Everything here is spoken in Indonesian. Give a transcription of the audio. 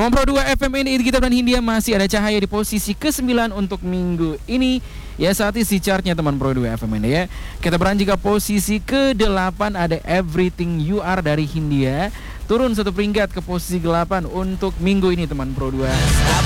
Teman Pro 2 FM ini kita dan Hindia masih ada cahaya di posisi ke-9 untuk minggu ini. Ya, saat isi chartnya teman Pro 2 FM ini ya. Kita beranjak ke posisi ke-8 ada Everything You Are dari Hindia. Turun satu peringkat ke posisi ke-8 untuk minggu ini teman Pro 2.